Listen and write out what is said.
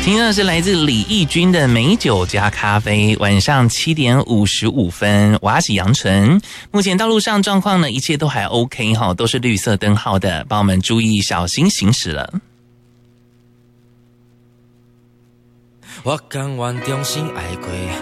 听到的是来自李翊君的美酒加咖啡。晚上7点55分，我是杨纯。目前道路上状况呢，一切都还 OK 哈，都是绿色灯号的，帮我们注意小心行驶了。 我甘愿重新爱过。